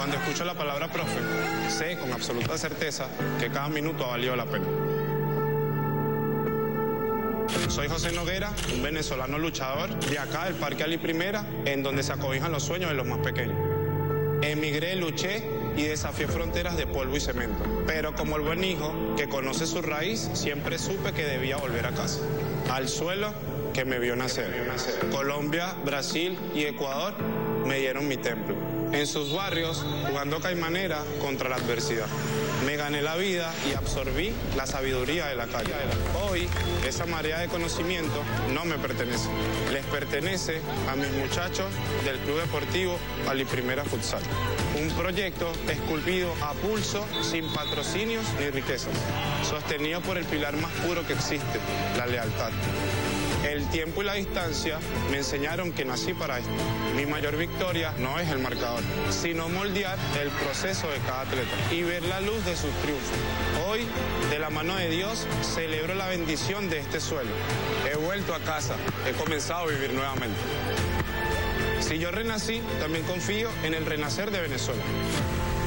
Cuando escucho la palabra profe, sé con absoluta certeza que cada minuto ha valido la pena. Soy José Noguera, un venezolano luchador de acá del Parque Ali Primera, en donde se acobijan los sueños de los más pequeños. Emigré, luché y desafié fronteras de polvo y cemento. Pero como el buen hijo que conoce su raíz, siempre supe que debía volver a casa, al suelo que me vio nacer. Colombia, Brasil y Ecuador me dieron mi templo. En sus barrios, jugando caimanera contra la adversidad. Me gané la vida y absorbí la sabiduría de la calle. Hoy, esa marea de conocimiento no me pertenece. Les pertenece a mis muchachos del Club Deportivo Ali Primera Futsal. Un proyecto esculpido a pulso, sin patrocinios ni riquezas. Sostenido por el pilar más puro que existe, la lealtad. El tiempo y la distancia me enseñaron que nací para esto. Mi mayor victoria no es el marcador, sino moldear el proceso de cada atleta y ver la luz de sus triunfos. Hoy, de la mano de Dios, celebro la bendición de este suelo. He vuelto a casa, he comenzado a vivir nuevamente. Si yo renací, también confío en el renacer de Venezuela.